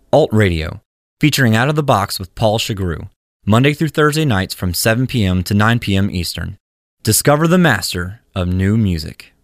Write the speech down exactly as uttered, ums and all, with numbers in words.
Alt Radio, featuring Out of the Box with Paul Chagru, Monday through Thursday nights from seven p.m. to nine p.m. Eastern. Discover the master of new music.